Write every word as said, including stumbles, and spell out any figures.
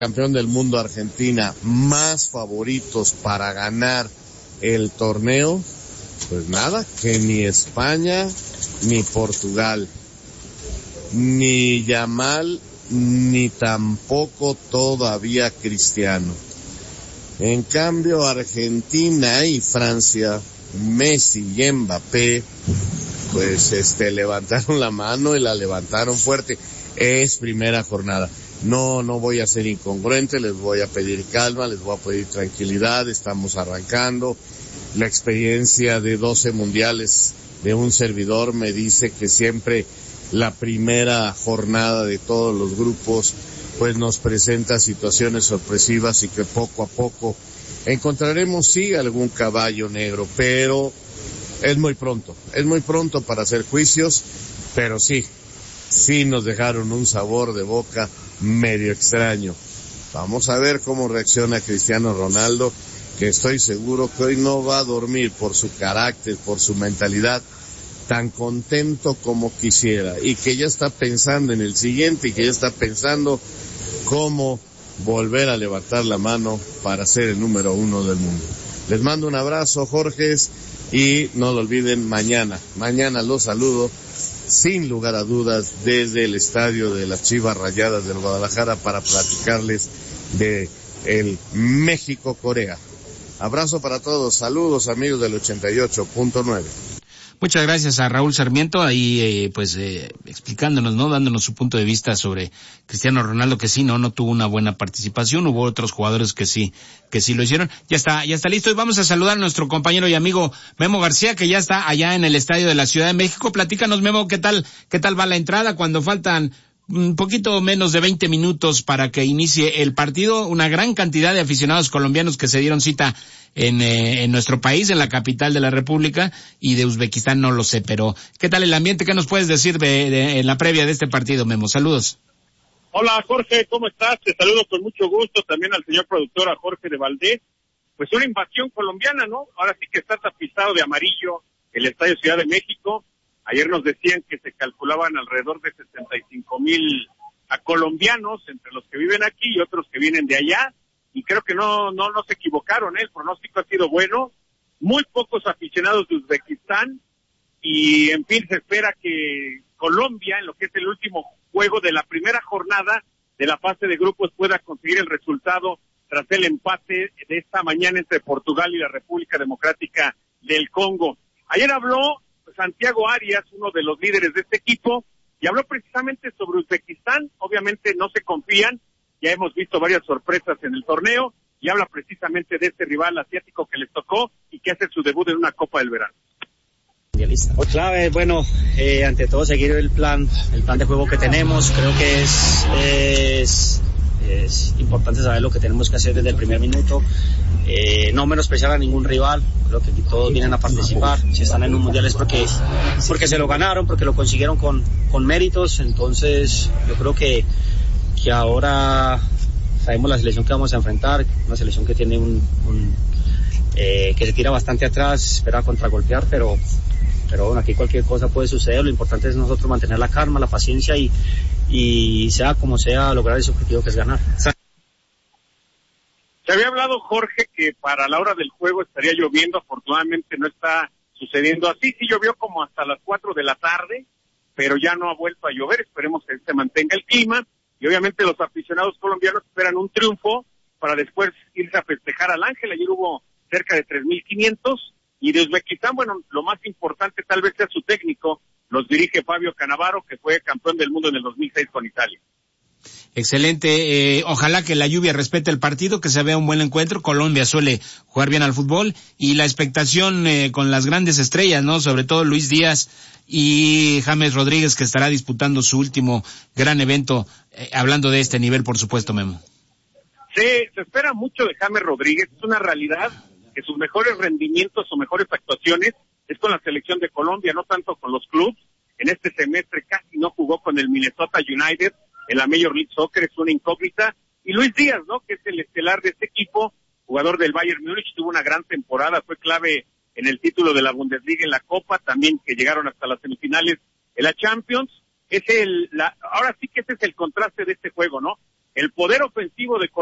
campeón del mundo Argentina, más favoritos para ganar el torneo, pues nada, que ni España, ni Portugal, ni Yamal, ni tampoco todavía Cristiano. En cambio, Argentina y Francia, Messi y Mbappé, pues este, levantaron la mano y la levantaron fuerte. Es primera jornada. No, no voy a ser incongruente, les voy a pedir calma, les voy a pedir tranquilidad, estamos arrancando. La experiencia de doce mundiales de un servidor me dice que siempre la primera jornada de todos los grupos pues nos presenta situaciones sorpresivas y que poco a poco encontraremos sí algún caballo negro, pero es muy pronto, es muy pronto para hacer juicios, pero sí, sí nos dejaron un sabor de boca medio extraño. Vamos a ver cómo reacciona Cristiano Ronaldo, que estoy seguro que hoy no va a dormir por su carácter, por su mentalidad, tan contento como quisiera, y que ya está pensando en el siguiente, y que ya está pensando cómo volver a levantar la mano para ser el número uno del mundo. Les mando un abrazo, Jorges, y no lo olviden, mañana, mañana los saludo, sin lugar a dudas, desde el estadio de las Chivas Rayadas del Guadalajara para platicarles de el México-Corea. Abrazo para todos, saludos amigos del ochenta y ocho punto nueve. Muchas gracias a Raúl Sarmiento, ahí eh, pues eh, explicándonos, ¿no? Dándonos su punto de vista sobre Cristiano Ronaldo, que sí, no, no tuvo una buena participación, hubo otros jugadores que sí, que sí lo hicieron. Ya está, ya está listo, y vamos a saludar a nuestro compañero y amigo Memo García, que ya está allá en el estadio de la Ciudad de México. Platícanos, Memo, ¿qué tal, qué tal va la entrada cuando faltan un poquito menos de veinte minutos para que inicie el partido? Una gran cantidad de aficionados colombianos que se dieron cita en, eh, en nuestro país, en la capital de la República, y de Uzbekistán no lo sé, pero ¿qué tal el ambiente? ¿Qué nos puedes decir de, de, en la previa de este partido, Memo? Saludos. Hola, Jorge, ¿cómo estás? Te saludo con mucho gusto, también al señor productor, a Jorge de Valdés. Pues una invasión colombiana, ¿no? Ahora sí que está tapizado de amarillo el Estadio Ciudad de México. Ayer nos decían que se calculaban alrededor de sesenta y cinco mil a colombianos, entre los que viven aquí y otros que vienen de allá, y creo que no no, no se equivocaron, ¿eh? El pronóstico ha sido bueno, muy pocos aficionados de Uzbekistán, y en fin, se espera que Colombia, en lo que es el último juego de la primera jornada de la fase de grupos, pueda conseguir el resultado tras el empate de esta mañana entre Portugal y la República Democrática del Congo. Ayer habló Santiago Arias, uno de los líderes de este equipo, y habló precisamente sobre Uzbekistán. Obviamente no se confían, ya hemos visto varias sorpresas en el torneo, y habla precisamente de este rival asiático que les tocó y que hace su debut en una Copa del Verano. Pues clave, bueno, eh, ante todo seguir el plan, el plan de juego que tenemos. Creo que es, es, es importante saber lo que tenemos que hacer desde el primer minuto. Eh, no menospreciar a ningún rival, creo que aquí todos vienen a participar, si están en un mundial es porque, porque se lo ganaron, porque lo consiguieron con, con méritos. Entonces yo creo que, que ahora sabemos la selección que vamos a enfrentar, una selección que tiene un, un eh, que se tira bastante atrás, espera contragolpear, pero pero bueno, aquí cualquier cosa puede suceder. Lo importante es nosotros mantener la calma, la paciencia y, y sea como sea, lograr ese objetivo que es ganar. Se había hablado, Jorge, que para la hora del juego estaría lloviendo. Afortunadamente no está sucediendo así. Sí llovió como hasta las cuatro de la tarde, pero ya no ha vuelto a llover. Esperemos que se mantenga el clima. Y obviamente los aficionados colombianos esperan un triunfo para después irse a festejar al Ángel. Ayer hubo cerca de tres mil quinientos. Y de Uzbekistán, bueno, lo más importante tal vez sea su técnico. Los dirige Fabio Cannavaro, que fue campeón del mundo en el dos mil seis con Italia. Excelente, eh, ojalá que la lluvia respete el partido, que se vea un buen encuentro. Colombia suele jugar bien al fútbol, y la expectación eh, con las grandes estrellas, ¿no? Sobre todo Luis Díaz y James Rodríguez, que estará disputando su último gran evento, eh, hablando de este nivel, por supuesto, Memo. Sí, se espera mucho de James Rodríguez, es una realidad que sus mejores rendimientos o mejores actuaciones es con la selección de Colombia, no tanto con los clubes. En este semestre casi no jugó con el Minnesota United en la Major League Soccer, es una incógnita. Y Luis Díaz, ¿no? Que es el estelar de este equipo, jugador del Bayern Múnich, tuvo una gran temporada, fue clave en el título de la Bundesliga, en la Copa, también que llegaron hasta las semifinales en la Champions. Es el, la, ahora sí que ese es el contraste de este juego, ¿no? el poder ofensivo de